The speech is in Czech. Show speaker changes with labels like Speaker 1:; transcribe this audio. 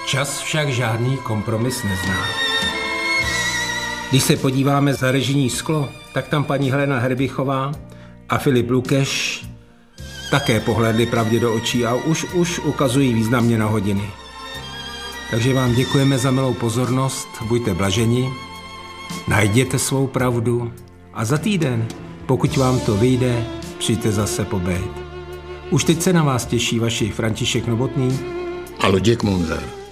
Speaker 1: Čas však žádný kompromis nezná. Když se podíváme za režijní sklo, tak tam paní Helena Herbichová a Filip Lukeš také pohlédli pravdě do očí a už ukazují významně na hodiny. Takže vám děkujeme za milou pozornost, buďte blaženi, najděte svou pravdu a za týden, pokud vám to vyjde, přijďte zase pobejt. Už teď se na vás těší vaši František Novotný
Speaker 2: a Luděk Munzar.